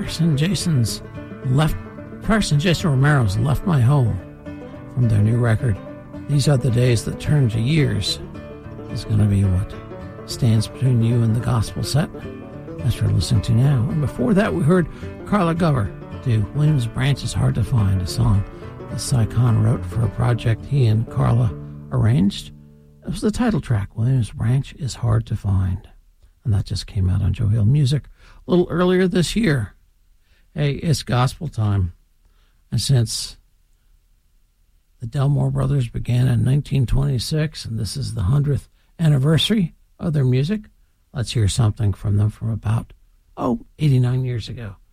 Jason Romero's Left My Home from their new record, These Are the Days That Turn to Years, is going to be what stands between you and the gospel set. That's what we're listening to now. And before that, we heard Carla Gover do Williams Branch Is Hard to Find, a song that Cy Kahn wrote for a project he and Carla arranged. It was the title track, Williams Branch Is Hard to Find. And that just came out on Joe Hill Music a little earlier this year. Hey, it's gospel time. And since the Delmore Brothers began in 1926, and this is the 100th anniversary of their music, let's hear something from them from about, 89 years ago.